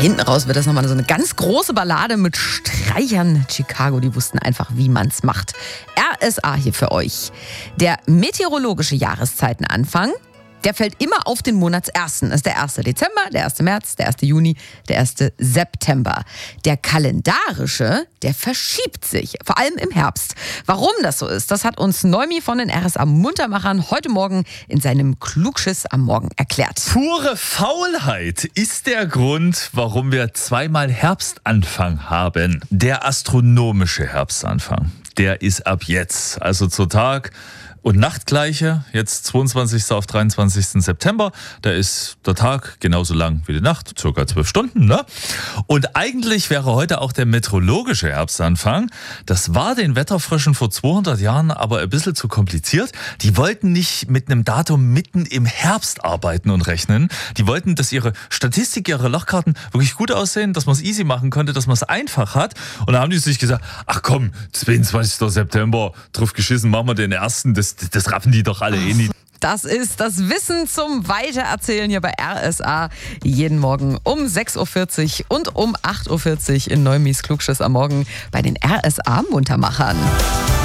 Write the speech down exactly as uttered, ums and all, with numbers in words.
hinten raus wird das nochmal so eine ganz große Ballade mit Streichern. Chicago, die wussten einfach, wie man's macht. R S A hier für euch. Der meteorologische Jahreszeitenanfang, der fällt immer auf den Monatsersten. Das ist der erste Dezember, der erste März, der erste Juni, der erste September. Der kalendarische, der verschiebt sich, vor allem im Herbst. Warum das so ist, das hat uns Neumi von den R S A Muntermachern heute Morgen in seinem Klugschiss am Morgen erklärt. Pure Faulheit ist der Grund, warum wir zweimal Herbstanfang haben. Der astronomische Herbstanfang, der ist ab jetzt, also zur Tag- und Nachtgleiche, jetzt zweiundzwanzigsten auf dreiundzwanzigsten September. Da ist der Tag genauso lang wie die Nacht, circa zwölf Stunden. Ne? Und eigentlich wäre heute auch der meteorologische Herbstanfang. Das war den Wetterfröschen vor zweihundert Jahren aber ein bisschen zu kompliziert. Die wollten nicht mit einem Datum mitten im Herbst arbeiten und rechnen. Die wollten, dass ihre Statistik, ihre Lochkarten wirklich gut aussehen, dass man es easy machen konnte, dass man es einfach hat. Und da haben die sich gesagt, ach komm, zweiundzwanzigsten September, drauf geschissen, machen wir den ersten, das Das, das raffen die doch alle eh nicht. Das ist das Wissen zum Weitererzählen hier bei R S A. Jeden Morgen um sechs Uhr vierzig und um acht Uhr vierzig in Neumis Klugschiss am Morgen bei den R S A Muntermachern.